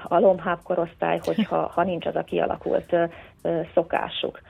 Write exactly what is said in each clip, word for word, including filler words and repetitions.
a lomhább korosztály, hogyha ha nincs az a kialakult szokásuk.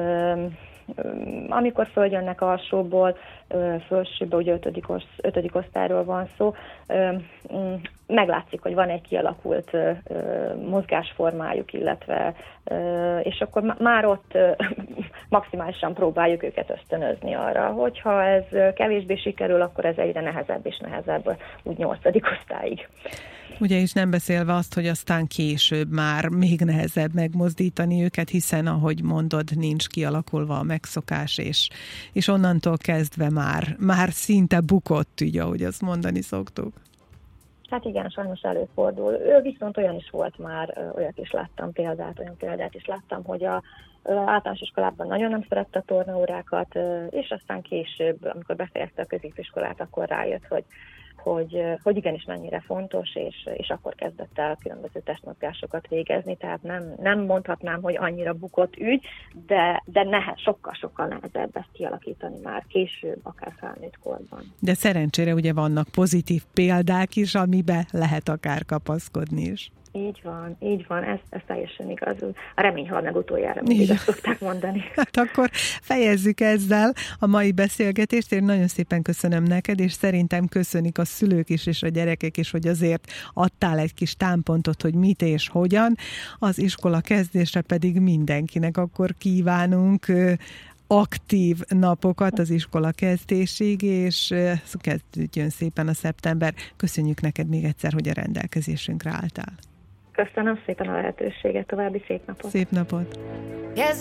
Amikor följönnek alsóból, felsőbe, ugye ötödik, ötödik osztályról van szó, meglátszik, hogy van egy kialakult mozgásformájuk, illetve, és akkor már ott maximálisan próbáljuk őket ösztönözni arra, hogyha ez kevésbé sikerül, akkor ez egyre nehezebb és nehezebb, úgy nyolcadik osztályig. Ugye is nem beszélve azt, hogy aztán később már még nehezebb megmozdítani őket, hiszen ahogy mondod, nincs kialakulva a megszokás, és, és onnantól kezdve már, már szinte bukott ügy, ahogy azt mondani szoktuk. Hát igen, sajnos előfordul. Ő viszont olyan is volt már, olyat is láttam példát, olyan példát is láttam, hogy a általános iskolában nagyon nem szerette a tornaórákat, és aztán később, amikor befejezte a középiskolát, akkor rájött, hogy Hogy, hogy igenis mennyire fontos, és, és akkor kezdett el különböző testmozgásokat végezni, tehát nem, nem mondhatnám, hogy annyira bukott ügy, de, de nehez, sokkal-sokkal nehezebb ezt kialakítani már később, akár felnőtt korban. De szerencsére ugye vannak pozitív példák is, amiben lehet akár kapaszkodni is. Így van, így van, ez, ez teljesen igaz. A remény hal meg utoljára, mindig azt szokták mondani. Hát akkor fejezzük ezzel a mai beszélgetést. Én nagyon szépen köszönöm neked, és szerintem köszönik a szülők is, és a gyerekek is, hogy azért adtál egy kis támpontot, hogy mit és hogyan. Az iskola kezdésre pedig mindenkinek akkor kívánunk aktív napokat az iskola kezdésig, és kezdődjön szépen a szeptember. Köszönjük neked még egyszer, hogy a rendelkezésünkre álltál. Köszönöm szépen a lehetőséget, további szép napot! Szép napot!